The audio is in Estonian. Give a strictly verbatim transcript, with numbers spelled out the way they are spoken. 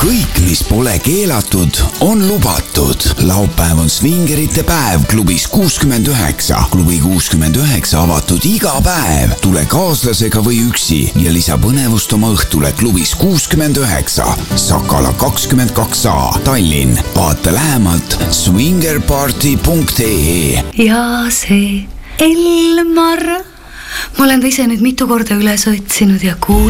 kõik, mis pole keelatud, on lubatud. Laupäev on svingerite päev klubis kuuskümmend üheksa. Klubi kuuskümmend üheksa avatud iga päev. Tule kaaslasega või üksi ja lisa põnevust oma õhtule klubis kuuskümmend üheksa. Sakala kakskümmend kaks A, Tallinn. Vaata lähemalt swingerparty punkt ee. Ja see Elmar, ma olen ta ise nüüd mitu korda üles otsinud ja kuul